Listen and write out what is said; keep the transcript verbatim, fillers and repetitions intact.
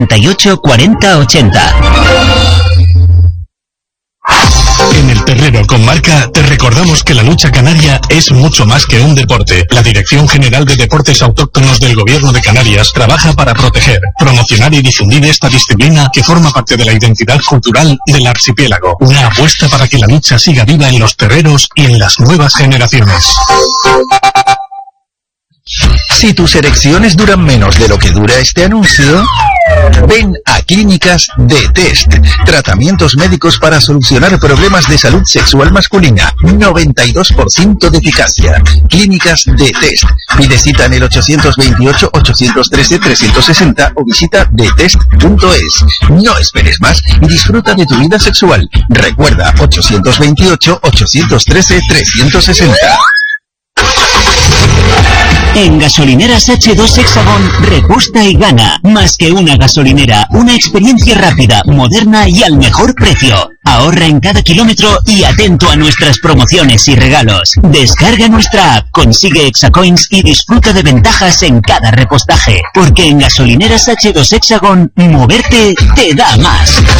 treinta y ocho cuarenta ochenta. En El Terrero con Marca te recordamos que la lucha canaria es mucho más que un deporte. La Dirección General de Deportes Autóctonos del Gobierno de Canarias trabaja para proteger, promocionar y difundir esta disciplina que forma parte de la identidad cultural del archipiélago. Una apuesta para que la lucha siga viva en los terreros y en las nuevas generaciones. Si tus erecciones duran menos de lo que dura este anuncio, ven a Clínicas de Test. Tratamientos médicos para solucionar problemas de salud sexual masculina. noventa y dos por ciento de eficacia. Clínicas de Test. Pide cita en el ochocientos veintiocho, ochocientos trece, trescientos sesenta o visita detest punto es. No esperes más y disfruta de tu vida sexual. Recuerda, ochocientos veintiocho, ochocientos trece, trescientos sesenta. En Gasolineras hache dos Hexagon, repuesta y gana. Más que una gasolinera, una experiencia rápida, moderna y al mejor precio. Ahorra en cada kilómetro y atento a nuestras promociones y regalos. Descarga nuestra app, consigue Hexacoins y disfruta de ventajas en cada repostaje. Porque en Gasolineras hache dos Hexagon, moverte te da más.